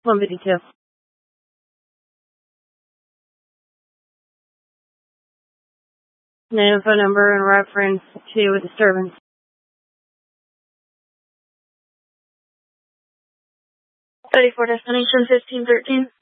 152. Name, phone number, in reference to a disturbance. 34 destination 1513.